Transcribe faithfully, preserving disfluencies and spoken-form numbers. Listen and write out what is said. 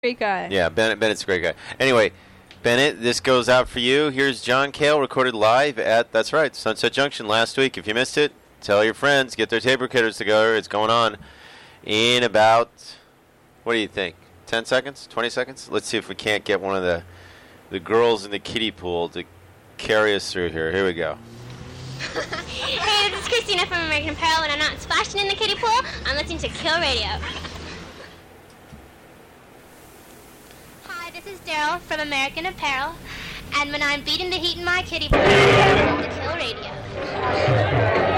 Great guy. Yeah, Bennett. Bennett's a great guy. Anyway, Bennett, this goes out for you. Here's John Cale recorded live at, that's right, Sunset Junction last week. If you missed it, tell your friends, get their tape recorders together. It's going on in about, what do you think, ten seconds, twenty seconds? Let's see if we can't get one of the, the girls in the kiddie pool to carry us through here. Here we go. Hey, this is Christina from American Apparel. When I'm not splashing in the kiddie pool, I'm listening to Kill Radio. Hi, this is Daryl from American Apparel. And when I'm beating the heat in my kiddie pool, I'm listening to Kill Radio.